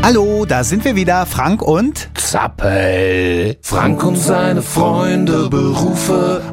Hallo, da sind wir wieder, Frank und Zappel. Frank und seine Freunde, Berufe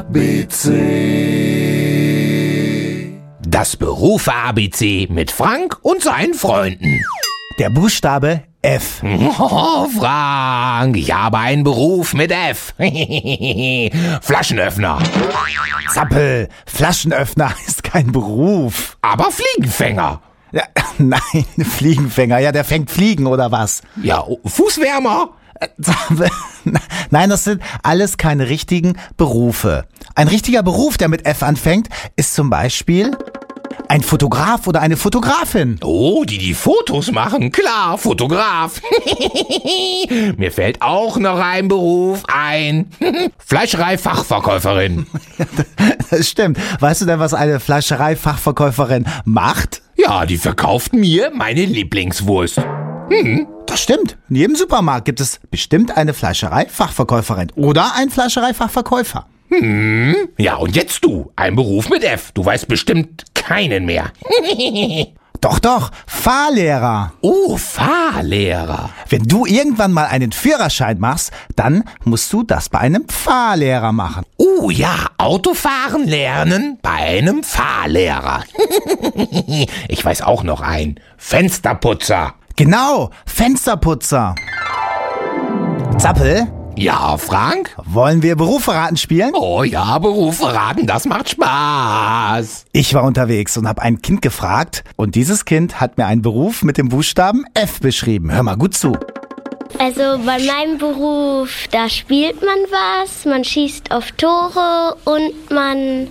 ABC. Das Berufe ABC mit Frank und seinen Freunden. der Buchstabe F. Oh, Frank, ich habe einen Beruf mit F. Flaschenöffner. Zappel, Flaschenöffner ist kein Beruf. Aber Fliegenfänger. Ja, nein, Fliegenfänger, ja, der fängt Fliegen oder was? Ja, Fußwärmer. Zappel, nein, das sind alles keine richtigen Berufe. Ein richtiger Beruf, der mit F anfängt, ist zum Beispiel ein Fotograf oder eine Fotografin. Oh, die Fotos machen, klar, Fotograf. Mir fällt auch noch ein Beruf ein. Fleischerei-Fachverkäuferin. Das stimmt. Weißt du denn, was eine Fleischerei-Fachverkäuferin macht? Ja, die verkauft mir meine Lieblingswurst. Das stimmt. In jedem Supermarkt gibt es bestimmt eine Fleischerei-Fachverkäuferin oder einen Fleischerei-Fachverkäufer. Ja, und jetzt du, ein Beruf mit F. Du weißt bestimmt keinen mehr. Doch, Fahrlehrer. Oh, Fahrlehrer. Wenn du irgendwann mal einen Führerschein machst, dann musst du das bei einem Fahrlehrer machen. Oh ja, Autofahren lernen bei einem Fahrlehrer. Ich weiß auch noch einen. Fensterputzer. Genau, Fensterputzer. Zappel, Ja, Frank? wollen wir Berufe raten spielen? Oh ja, Berufe raten, das macht Spaß. Ich war unterwegs und habe ein Kind gefragt und dieses Kind hat mir einen Beruf mit dem Buchstaben F beschrieben. Hör mal gut zu. Also bei meinem Beruf, da spielt man was, man schießt auf Tore und man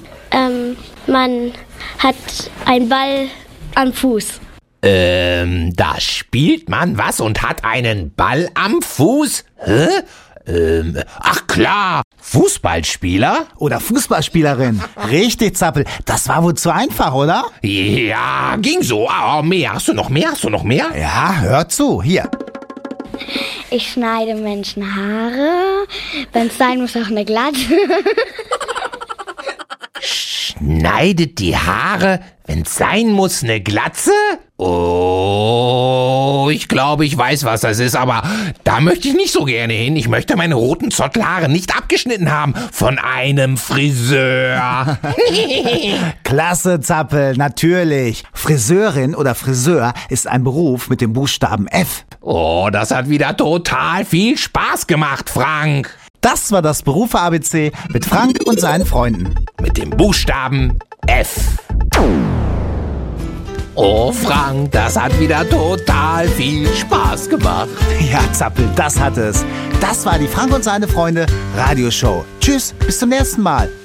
hat einen Ball am Fuß. Da spielt man was und hat einen Ball am Fuß? Hä? Ach klar, Fußballspieler? Oder Fußballspielerin. Richtig, Zappel. Das war wohl zu einfach, oder? Ja, ging so. Oh, mehr. Hast du noch mehr? Ja, hör zu. Hier. Ich schneide Menschen Haare, wenn es sein muss auch eine Glatze. Schneidet die Haare, wenn's sein muss, eine Glatze? Oh, ich glaube, ich weiß, was das ist, aber da möchte ich nicht so gerne hin. Ich möchte meine roten Zottelhaare nicht abgeschnitten haben von einem Friseur. Klasse, Zappel, natürlich. Friseurin oder Friseur ist ein Beruf mit dem Buchstaben F. Oh, das hat wieder total viel Spaß gemacht, Frank. Das war das Berufe ABC mit Frank und seinen Freunden. Mit dem Buchstaben F. Oh, Frank, das hat wieder total viel Spaß gemacht. Ja, Zappel, das hat es. Das war die Frank und seine Freunde Radioshow. Tschüss, bis zum nächsten Mal.